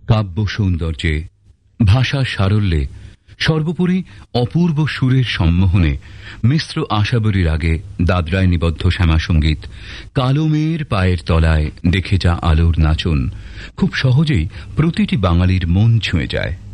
কাব্য সৌন্দর্যে, ভাষার সারল্যে, সর্বোপরি অপূর্ব সুরের সম্মোহনে মিশ্র আশাবরী রাগে দাদরায় নিবদ্ধ শ্যামাসঙ্গীত কালো মেয়ের পায়ের তলায় দেখে যা আলোর নাচন খুব সহজেই প্রতিটি বাঙালির মন ছুঁয়ে যায়।